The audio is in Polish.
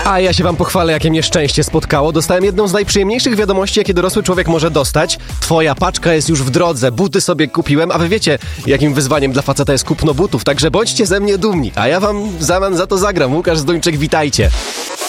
A ja się wam pochwalę, jakie mnie szczęście spotkało. Dostałem jedną z najprzyjemniejszych wiadomości, jakie dorosły człowiek może dostać. Twoja paczka jest już w drodze, buty sobie kupiłem, a wy wiecie, jakim wyzwaniem dla faceta jest kupno butów, także bądźcie ze mnie dumni. A ja wam w zamian za to zagram. Łukasz Zduńczyk, witajcie.